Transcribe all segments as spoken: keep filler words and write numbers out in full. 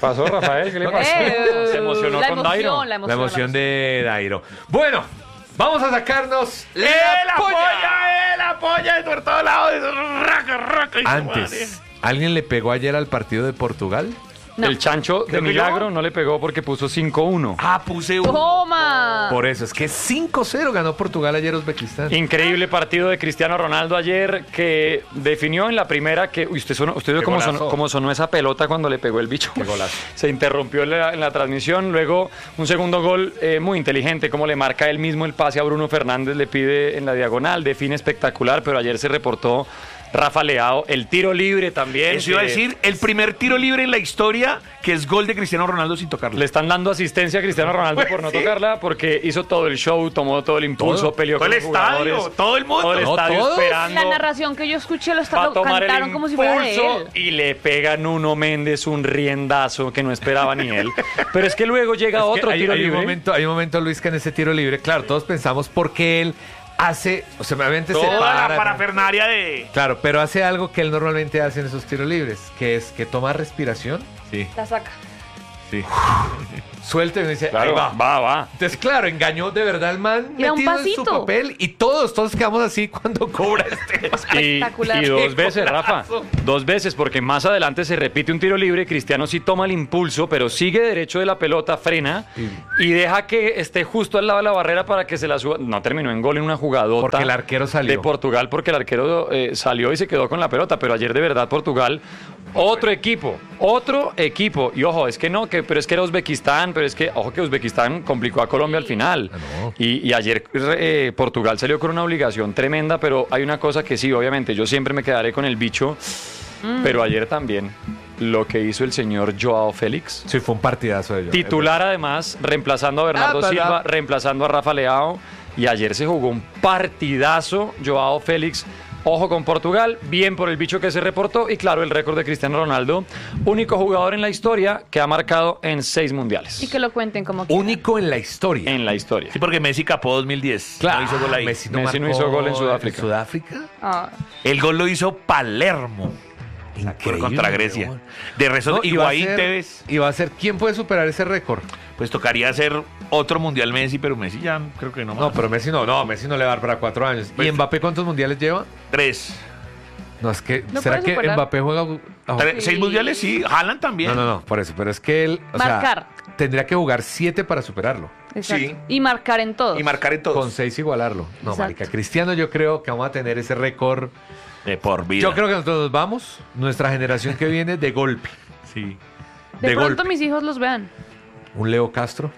pasó, Rafael? ¿Qué le pasó? Eh, Se emocionó la con emoción, Dairo. La emoción, La emoción la de Dairo. Bueno, vamos a sacarnos ¡Eh, la polla! ¡Eh, la polla! De por todos lados. Raca, raca. y su madre. Antes, ¿alguien le pegó ayer al partido de Portugal? No. El chancho de Creo que milagro yo. no le pegó porque puso cinco uno. Ah, puse uno. ¡Toma! Por eso, es que cinco cero ganó Portugal ayer a Uzbekistán. Increíble partido de Cristiano Ronaldo ayer que definió en la primera que uy, usted, sonó, usted vio Qué cómo golazo. sonó, cómo sonó esa pelota cuando le pegó el bicho. Qué golazo. Se interrumpió en la, en la transmisión. Luego un segundo gol eh, muy inteligente, como le marca él mismo el pase a Bruno Fernández, le pide en la diagonal, define espectacular, pero ayer se reportó Rafa Leao, el tiro libre también. Eso iba a que decir, el primer tiro libre en la historia que es gol de Cristiano Ronaldo sin tocarlo. Le están dando asistencia a Cristiano Ronaldo por no Sí. tocarla, porque hizo todo el show, tomó todo el impulso, Todo. peleó Todo con el los jugadores. estadio, todo el mundo. Todo el No, estadio todos. esperando. La narración que yo escuché lo, Va está, a lo tomar el cantaron como si fuera de impulso él. y le pega a Nuno Méndez un riendazo que no esperaba ni él. Pero es que luego llega Es que otro hay, tiro hay libre. Un momento, hay un momento, Luis, que en ese tiro libre, claro, todos pensamos por qué él hace, o sea, obviamente se Toda la para. parafernaria de... Claro, pero hace algo que él normalmente hace en esos tiros libres, que es que toma respiración, sí, La saca. sí, suelta y dice, Claro, ahí va. va, va. Entonces, claro, engañó de verdad al man Y da un metido en su pasito. papel y todos, todos quedamos así cuando cobra este. Y, Espectacular. y dos Qué veces, Rafa. golazo. Dos veces, porque más adelante se repite un tiro libre. Cristiano sí toma el impulso, pero sigue derecho de la pelota, frena Y- y deja que esté justo al lado de la barrera para que se la suba. No terminó en gol en una jugadota. Porque el arquero salió. De Portugal, porque el arquero eh, salió y se quedó con la pelota. Pero ayer, de verdad, Portugal, otro equipo, otro equipo. Y ojo, es que no, que, pero es que era Uzbekistán, pero es que, ojo, que Uzbekistán complicó a Colombia al final. Ah, no. Y, y ayer eh, Portugal salió con una obligación tremenda, pero hay una cosa que sí, obviamente, yo siempre me quedaré con el bicho, pero ayer también lo que hizo el señor Joao Félix, Sí, fue un partidazo de ellos. titular además, reemplazando a Bernardo Ah, para. Silva, reemplazando a Rafa Leao, y ayer se jugó un partidazo Joao Félix. Ojo con Portugal, bien por el bicho que se reportó y claro, el récord de Cristiano Ronaldo, único jugador en la historia que ha marcado en seis mundiales. Y que lo cuenten como quieran. Único en la historia. En la historia. Sí, porque Messi capó dos mil diez. Claro, No hizo gol ahí. Messi Messi no marcó hizo gol en Sudáfrica. ¿En Sudáfrica? Ah. El gol lo hizo Palermo. Increíble, Contra Grecia. weón. De resto, No, y va a Higuaín ser- Tevez, Y va a ser, ¿quién puede superar ese récord? pues tocaría hacer otro mundial Messi, pero Messi ya creo que no más. No, pero Messi no, no, Messi no le va a dar para cuatro años. Pues- ¿Y Mbappé cuántos mundiales lleva? Tres. No, es que, No ¿será puede que superar. Mbappé juega? a- Tres- Sí. Seis mundiales, sí. Haaland también. No, no, no, por eso, pero es que él, o Marcar. sea, tendría que jugar siete para superarlo. Exacto. Sí. Y marcar en todos. Y marcar en todos. Con seis igualarlo. No, Exacto. marica, Cristiano yo creo que vamos a tener ese récord. De por vida. Yo creo que nosotros nos vamos, nuestra generación que viene, de golpe. Sí. De, de pronto golpe. mis hijos los vean. Un Leo Castro.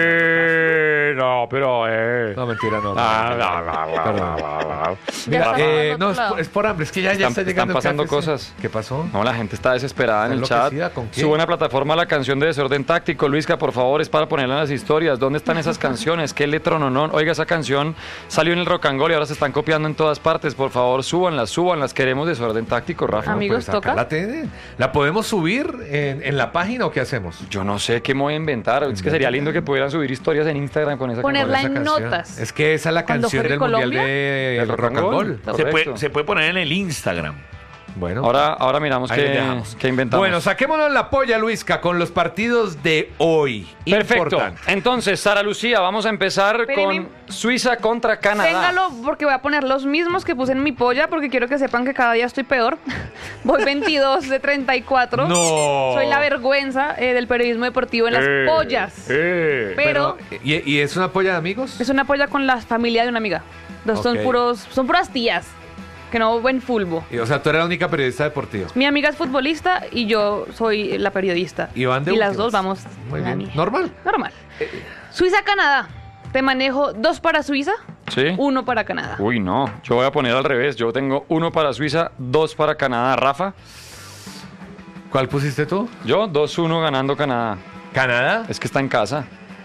Eh, no, pero eh. No, mentira, no. no, Ah, no, la, no, la, la, perdón. la, la, la. Mira, Ya está eh, al no, otro es lado. por, es por hambre, es que ya, ya Están- está llegando están pasando el K F C. cosas. ¿Qué pasó? No, la gente está desesperada en el ¿Está chat. enloquecida? ¿Con quién? Sube en la plataforma la canción de Desorden Táctico. Luisca, por favor, es para ponerla en las historias. ¿Dónde están esas canciones? ¿Qué letra no, no? Oiga, esa canción salió en el Rock and Roll y ahora se están copiando en todas partes. Por favor, súbanlas, súbanlas. Queremos Desorden Táctico, Rafa. Amigos, Pues acá ¿toca? La, tienen. ¿La podemos subir en, en la página o qué hacemos? Yo no sé qué me voy a inventar. Es que sería lindo que pudieran subir historias en Instagram con esa Ponerla canción. en Esa canción. notas. Es que esa es la Cuando canción fue del Mundial Colombia, de del Rock and Roll. Se Correcto. puede, se puede poner en el Instagram. Bueno, Ahora, ahora miramos ahí les qué, dejamos. qué inventamos. Bueno, saquémonos la polla, Luisca, con los partidos de hoy. Perfecto. Importante. Entonces, Sara Lucía, vamos a empezar Espéreme. con Suiza contra Canadá. Téngalo porque voy a poner los mismos que puse en mi polla porque quiero que sepan que cada día estoy peor. Voy veintidós de treinta y cuatro. No. Soy la vergüenza eh, del periodismo deportivo en las Eh, pollas. eh. Pero, ¿y, y es una polla de amigos? es una polla con la familia de una amiga. Los son Ok. puros, son puras tías que no ven fulbo. Y, o sea, tú eres la única periodista deportiva. Mi amiga es futbolista y yo soy la periodista. Y van de las últimas. dos vamos. Muy la bien. mía. Normal. Normal. Suiza-Canadá. Te manejo dos para Suiza, Sí. uno para Canadá. Uy, no. Yo voy a poner al revés. Yo tengo uno para Suiza, dos para Canadá. Rafa, ¿Cuál pusiste tú? yo dos uno ganando Canadá. ¿Canadá? Es que está en casa.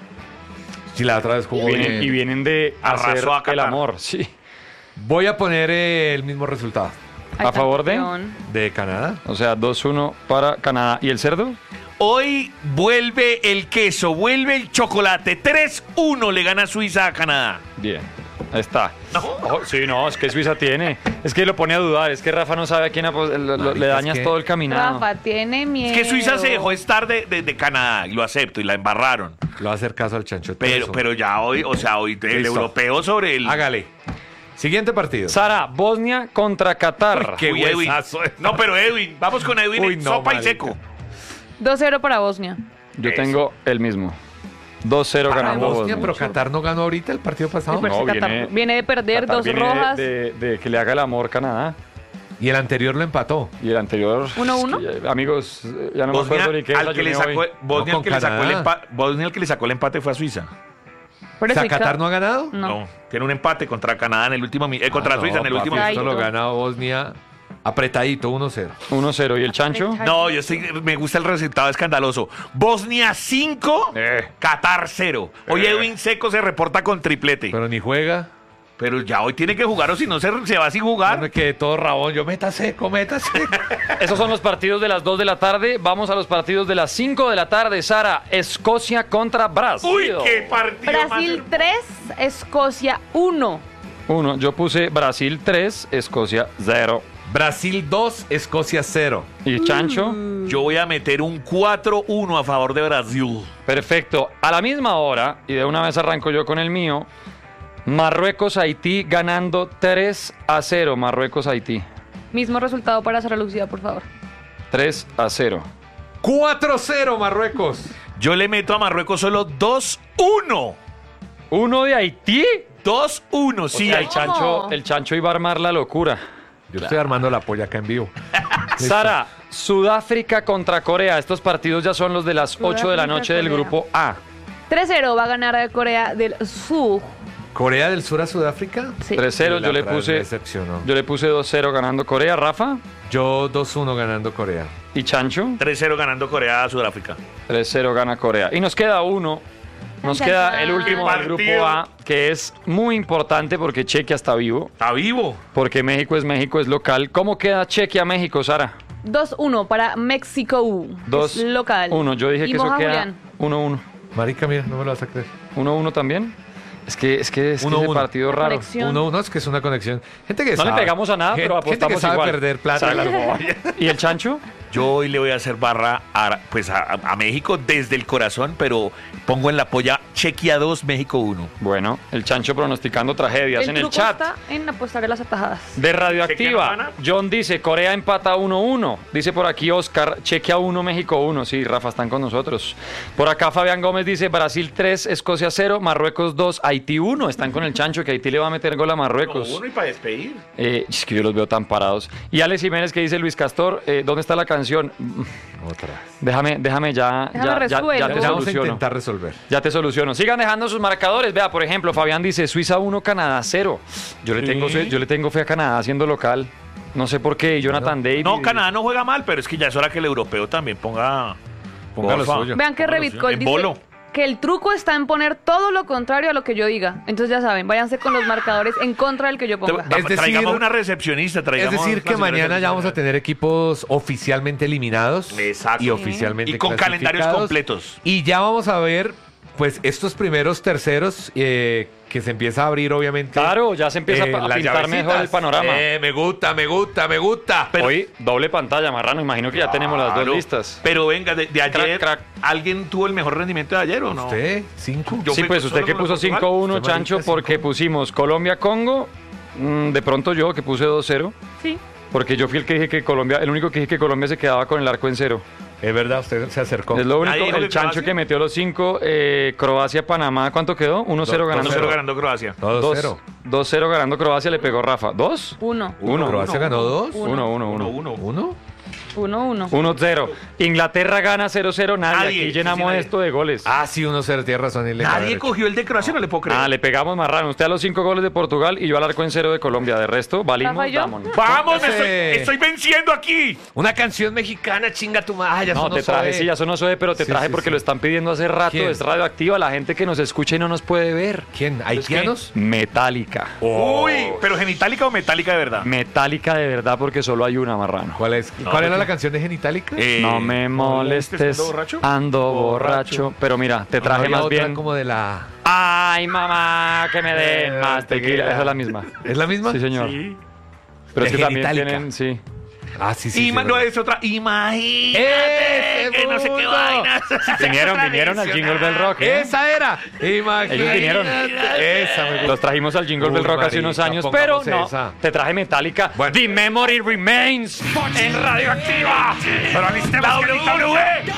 Si la otra vez jugó Y vienen, bien. y vienen de Arrasó hacer a el Qatar. amor. Sí. Voy a poner eh, el mismo resultado. Ahí ¿A está, favor de? campeón. ¿De Canadá? O sea, dos uno para Canadá. ¿Y el cerdo? Hoy vuelve el queso, vuelve el chocolate. tres uno le gana Suiza a Canadá. Bien. Está. Oh, sí, no, es que Suiza tiene. Es que lo pone a dudar. Es que Rafa no sabe a quién apos- lo- lo- le dañas es que- todo el caminado. Rafa tiene miedo. Es que Suiza se dejó estar de, de, de Canadá, y lo acepto, y la embarraron. Lo va a hacer caso al chancho. Pero, pero ya hoy, o sea, hoy el Listo. europeo sobre el... Hágale. Siguiente partido. Sara, Bosnia contra Qatar. Uy, qué Uy, Edwin. huesazo. No, pero Edwin, vamos con Edwin Uy, en no, sopa y marica. seco. dos cero para Bosnia. Yo Eso. tengo el mismo. dos cero Para ganando Bosnia, Bosnia. pero Qatar no ganó ahorita el partido pasado. Sí, pero no, es que Qatar viene- viene, de perder Qatar dos viene de- rojas. De, de que le haga el amor Canadá. Y el anterior lo empató. Y el anterior. ¿Uno, uno? es que, amigos, eh, ya no me Bosnia, acuerdo ni qué al que le desayuné sacó, hoy. Bosnia, No, al que con le sacó el Canadá. empate, Bosnia el que le sacó el empate fue a Suiza. Por O eso sea, y Ca- ¿Qatar no ha ganado? No. Tiene un empate contra Canadá en el último mi- eh, contra Ah, Suiza no, en el papi, último Ay, Esto no. lo gana Bosnia apretadito, uno cero. uno cero. ¿Y el chancho? Ay. No, yo estoy, me gusta el resultado escandaloso. Bosnia cinco, Eh. Qatar cero. Hoy Eh. Edwin Seco se reporta con triplete. Pero, Pero ni juega. ya hoy tiene que jugar o si no se, se va sin jugar. Bueno, que todo rabón. Yo meta seco, meta seco. Esos son los partidos de las dos de la tarde. Vamos a los partidos de las cinco de la tarde. Sara, Escocia contra Brasil. Uy, qué partido Brasil más... tres, Escocia uno. Uno, yo puse Brasil tres, Escocia cero. Brasil dos, Escocia cero. ¿Y chancho? Yo voy a meter un cuatro uno a favor de Brasil. Perfecto. A la misma hora, y de una vez arranco yo con el mío, Marruecos-Haití ganando tres a cero. Marruecos-Haití. Mismo resultado para Sara Lucía, por favor. tres a cero. cuatro cero Marruecos. Yo le meto a Marruecos solo dos uno. ¿Uno de Haití? dos uno, sí. Sí, el hay- chancho, el chancho iba a armar la locura. Yo estoy armando la polla acá en vivo. Sara, Sudáfrica contra Corea. Estos partidos ya son los de las ocho de la noche del Corea. grupo A. tres cero va a ganar Corea del Sur. Corea del Sur a Sudáfrica. Sí. tres cero, La yo le frase me puse decepcionó. yo le puse dos cero ganando Corea, Rafa. Yo dos uno ganando Corea. Y Chancho, tres cero ganando Corea a Sudáfrica. tres cero gana Corea. Y nos queda uno. Nos Tan, queda tan, el último tan. del grupo A, que es muy importante porque Chequia está vivo, Está vivo. porque México es México, es local. ¿Cómo queda Chequia-México, Sara? dos uno para México. dos Es local. uno. Yo dije Y que eso moja queda Julián. uno uno. Marica, mira, no me lo vas a creer. uno uno también. Es que es que es que Uno, ese uno. partido La raro. conexión. Uno uno es que es una conexión. Gente que No le sabe. pegamos a nada, Gen- pero gente que apostamos sabe igual. perder plata. Sabe. ¿Y el Chancho? Yo hoy le voy a hacer barra a, pues a, a México desde el corazón, pero pongo en la polla Chequia dos, México uno. Bueno, el Chancho pronosticando tragedias El en el truco chat. está en apostar a las atajadas. De ¿Chequia no Radioactiva, gana? John dice, Corea empata uno uno. Dice por aquí Oscar, Chequia uno, México uno. Sí, Rafa, están con nosotros. Por acá Fabián Gómez dice, Brasil tres, Escocia cero, Marruecos dos, Haití uno. Están con el Chancho, que Haití le va a meter gol a Marruecos. Uno y para despedir. Eh, es que yo los veo tan parados. Y Alex Jiménez que dice, Luis Castor, eh, ¿dónde está la canción? Otra. Déjame, déjame ya, Déjame ya, ya, resuelvo. ya te Vamos a soluciono. intentar resolver. Ya te soluciono. Sigan dejando sus marcadores. Vea, por ejemplo, Fabián dice Suiza uno, Canadá cero. Yo le Sí. tengo fe, yo le tengo fe a Canadá siendo local. No sé por qué. Y Jonathan Davis. No, Canadá no juega mal, pero es que ya es hora que el europeo también ponga... Ponga lo Porfa. suyo. Vean que Póngalo, Revitcol en dice bolo. que el truco está en poner todo lo contrario a lo que yo diga. Entonces ya saben, váyanse con los marcadores en contra del que yo ponga. Tra- Es decir- traigamos una recepcionista, Es traigamos decir, una que señora mañana ya vamos a recepcionista. tener equipos oficialmente eliminados. Exacto. Y oficialmente Y con calendarios clasificados. completos. Y ya vamos a ver, pues, estos primeros terceros eh, que se empieza a abrir, obviamente. Claro, ya se empieza eh, a las pintar mejor llavecitas. el panorama. Eh, me gusta, me gusta, me gusta. Pero- Hoy doble pantalla, Marrano. Imagino que ya tenemos las dos Claro. listas. Pero venga, de, de ayer, Crack, crack. ¿alguien tuvo el mejor rendimiento de ayer o no? ¿Usted? ¿Cinco? Yo Sí, fui pues solo usted que con puso Portugal. cinco uno, Usted, Chancho, marica, porque cinco. pusimos Colombia-Congo. Mm, de pronto yo que puse dos cero. Sí. Porque yo fui el que dije que Colombia, el único que dije que Colombia se quedaba con el arco en cero. Es verdad, usted se acercó. Es lo único. Nadie dijo El que Chancho Croacia. que metió los cinco. Eh, Croacia-Panamá, ¿cuánto quedó? uno cero Dos- ganando uno cero Croacia. ganando Croacia. Todo Dos- cero. dos cero ganando Croacia, le pegó Rafa. ¿Dos? Uno. Uno. ¿Croacia ganó dos? Uno, uno, Uno, uno. uno. ¿Uno? Uno, uno. uno cero. Inglaterra gana cero cero. Nadie. Nadie, Aquí sí, llenamos nadie. esto de goles. Ah, sí, uno cero, tiene razón. Y le Nadie cabe cogió el de Croacia, no le puedo creer. Ah, le pegamos Marrano. Usted a los cinco goles de Portugal y yo al arco en cero de Colombia. De resto, valimos, Rafa y yo. vámonos. ¡Vamos! me Póngase. estoy, estoy venciendo aquí! Una canción mexicana, chinga tu madre. Ah, ya No, sonó te traje, suave. sí, ya eso no soy, pero te Sí, traje sí, porque sí. lo están pidiendo hace rato. ¿Quién? Es radioactiva, la gente que nos escucha y no nos puede ver. ¿Quién? ¿Haitianos? Metálica. Oh. Uy, pero genitálica o metálica de verdad. Metálica de verdad porque solo hay una, Marrano. ¿Cuál es, No, ¿cuál ¿Cuál era la canción de Genitalica? Eh, No me molestes, ¿Ando borracho? ando borracho. Pero mira, te traje Había más otra bien. como de la... Ay, mamá, que me den Eh, más tequila. tequila. Esa es la misma. ¿Es la misma? Sí, señor. Sí. Pero es De que también Genitalica. tienen, sí. Ah, sí, sí. Ima- sí, no, verdad. es otra. Imagínate ¡Ese que no sé qué mundo! vainas. Vinieron, vinieron al Jingle Bell Rock. ¿eh? Esa era. Imagínate. Ellos vinieron. Esa me gusta. Los trajimos al Jingle Uy, Bell Rock hace marica, unos años, pero pongamos no. esa. Te traje Metallica. Bueno. The Memory Remains en Radioactiva. Pero alistemos que W.